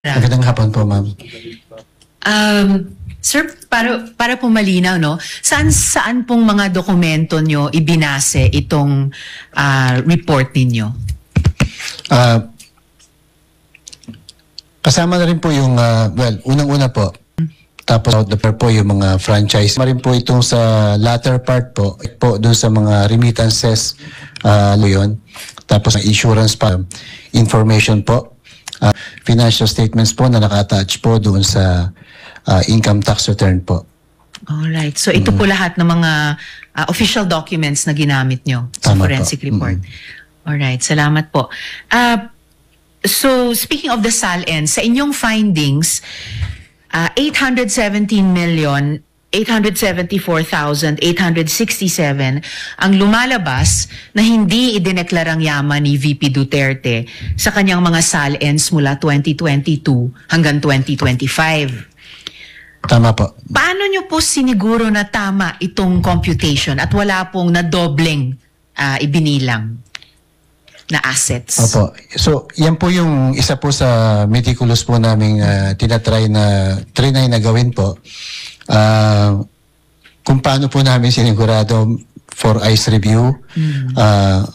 Magandang hapon po, ma'am. Sir, para po malinaw, no? Saan pong mga dokumento nyo ibinase itong report ninyo? Kasama na rin po yung, unang-una po, tapos out the po yung mga franchise. Kasama rin po itong sa latter part po doon sa mga remittances, yun. Tapos ang insurance pa, information po, financial statements po na naka-attach po doon sa income tax return po. Alright. So ito po lahat ng mga official documents na ginamit nyo sa Tama forensic po. report. Alright. Salamat po. So speaking of the SALN, sa inyong findings, 874,867 ang lumalabas na hindi idineklarang yaman ni VP Duterte sa kanyang mga SALNs mula 2022 hanggang 2025. Tama po. Paano nyo po siniguro na tama itong computation at wala pong nadobleng ibinilang na assets? Opo. So, yan po yung isa po sa meticulous po naming tinatry na gawin po. Kung paano po namin sinigurado for ICE review,